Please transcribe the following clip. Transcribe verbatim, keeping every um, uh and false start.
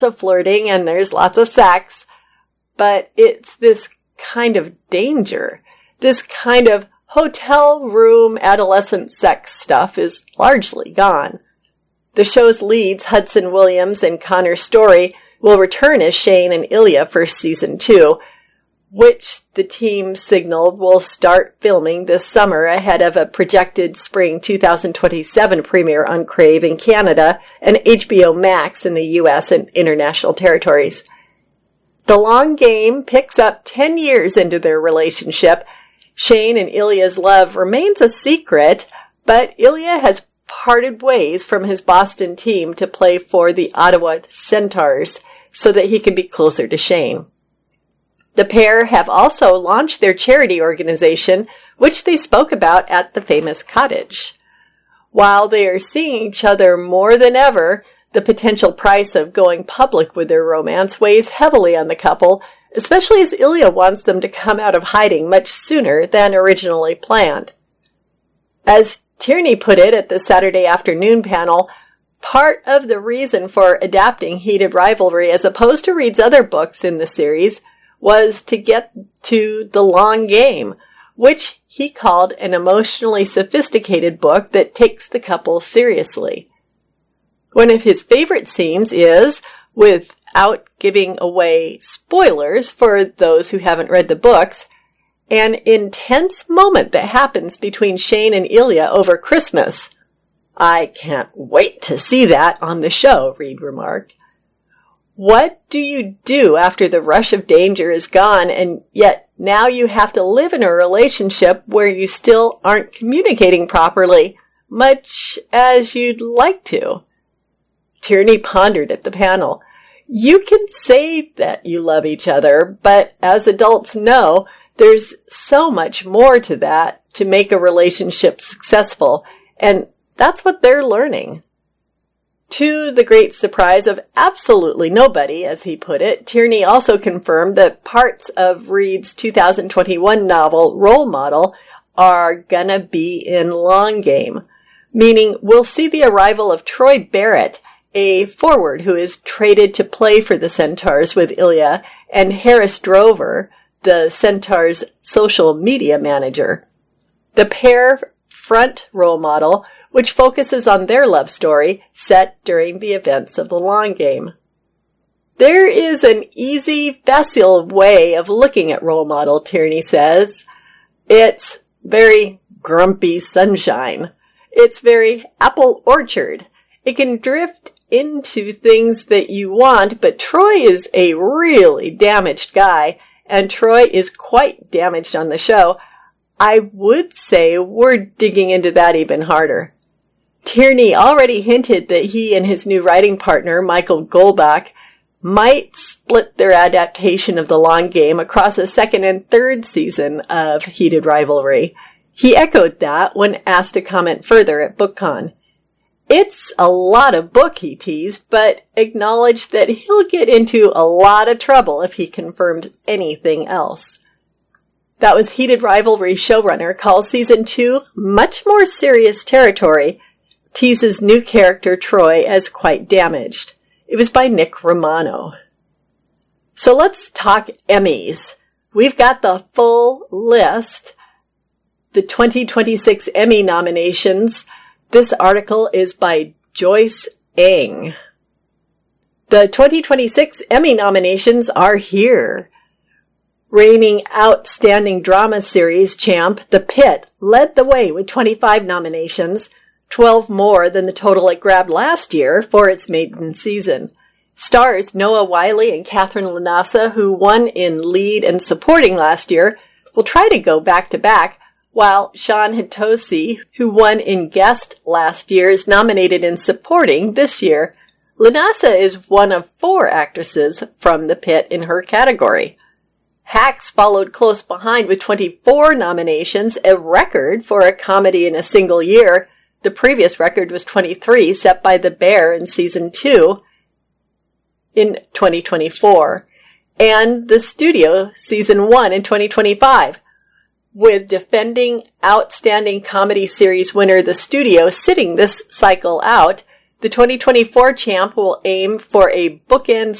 of flirting and there's lots of sex, but it's this kind of danger. This kind of hotel room adolescent sex stuff is largely gone. The show's leads, Hudson Williams and Connor Story, will return as Shane and Ilya for season two, which the team signaled will start filming this summer ahead of a projected spring two thousand twenty-seven premiere on Crave in Canada and H B O Max in the U S and international territories. The long game picks up ten years into their relationship. Shane and Ilya's love remains a secret, but Ilya has parted ways from his Boston team to play for the Ottawa Centaurs so that he can be closer to Shane. The pair have also launched their charity organization, which they spoke about at the famous cottage. While they are seeing each other more than ever, the potential price of going public with their romance weighs heavily on the couple, especially as Ilya wants them to come out of hiding much sooner than originally planned. As Tierney put it at the Saturday afternoon panel, part of the reason for adapting Heated Rivalry as opposed to Reed's other books in the series was to get to the long game, which he called an emotionally sophisticated book that takes the couple seriously. One of his favorite scenes is, without giving away spoilers for those who haven't read the books, an intense moment that happens between Shane and Ilya over Christmas. "I can't wait to see that on the show," Reed remarked. What do you do after the rush of danger is gone, and yet now you have to live in a relationship where you still aren't communicating properly, much as you'd like to? Tierney pondered at the panel. You can say that you love each other, but as adults know, there's so much more to that to make a relationship successful, and that's what they're learning. To the great surprise of absolutely nobody, as he put it, Tierney also confirmed that parts of Reed's two thousand twenty-one novel, Role Model, are gonna be in Long Game, meaning we'll see the arrival of Troy Barrett, a forward who is traded to play for the Centaurs with Ilya, and Harris Drover, the Centaurs' social media manager. The pair front Role Model, which focuses on their love story set during the events of the Long Game. There is an easy, facile way of looking at Role Model, Tierney says. It's very grumpy sunshine. It's very apple orchard. It can drift into things that you want, but Troy is a really damaged guy, and Troy is quite damaged on the show. I would say we're digging into that even harder. Tierney already hinted that he and his new writing partner, Michael Goldbach, might split their adaptation of The Long Game across a second and third season of Heated Rivalry. He echoed that when asked to comment further at BookCon. It's a lot of book, he teased, but acknowledged that he'll get into a lot of trouble if he confirms anything else. That was Heated Rivalry showrunner calls season two much more serious territory, teases new character Troy as quite damaged. It was by Nick Romano. So let's talk Emmys. We've got the full list. The twenty twenty-six Emmy nominations. This article is by Joyce Eng. The twenty twenty-six Emmy nominations are here. Reigning Outstanding Drama Series champ, The Pit, led the way with twenty-five nominations, twelve more than the total it grabbed last year for its maiden season. Stars Noah Wyle and Catherine Lanasa, who won in lead and supporting last year, will try to go back-to-back, while Sean Hitosi, who won in guest last year, is nominated in supporting this year. Lanasa is one of four actresses from The Pit in her category. Hacks followed close behind with twenty-four nominations, a record for a comedy in a single year. The previous record was twenty-three, set by The Bear in season two in twenty twenty-four, and The Studio season one in twenty twenty-five, with defending Outstanding Comedy Series winner The Studio sitting this cycle out. The twenty twenty-four champ will aim for a bookend